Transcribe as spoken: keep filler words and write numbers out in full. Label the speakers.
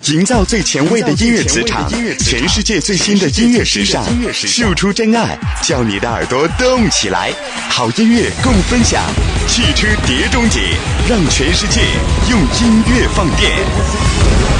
Speaker 1: 营造最前卫的音乐磁场，全世界最新的音乐时尚，秀出真爱，叫你的耳朵动起来。好音乐共分享，汽车碟中谍，让全世界用音乐放电。